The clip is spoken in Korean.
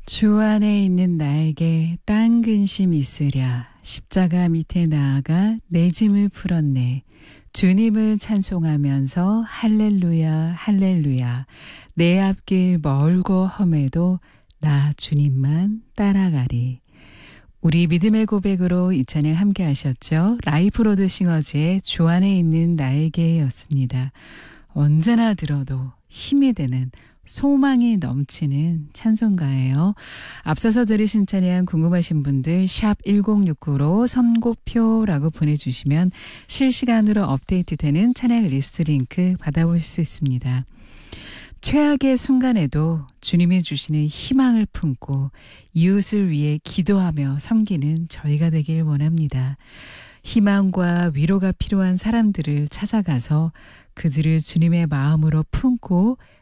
주 안에 있는 나에게 딴 근심 있으랴. 십자가 밑에 나아가 내 짐을 풀었네. 주님을 찬송하면서 할렐루야 할렐루야. 내 앞길 멀고 험해도 나 주님만 따라가리. 우리 믿음의 고백으로 이 찬양 함께 하셨죠. 라이프로드 싱어즈의 주 안에 있는 나에게였습니다. 언제나 들어도 힘이 되는 소망이 넘치는 찬송가예요. 앞서서 들으신 찬양 궁금하신 분들 샵 1069로 선곡표라고 보내주시면 실시간으로 업데이트되는 찬양 리스트 링크 받아보실 수 있습니다. 최악의 순간에도 주님이 주시는 희망을 품고 이웃을 위해 기도하며 섬기는 저희가 되길 원합니다. 희망과 위로가 필요한 사람들을 찾아가서 그들을 주님의 마음으로 품고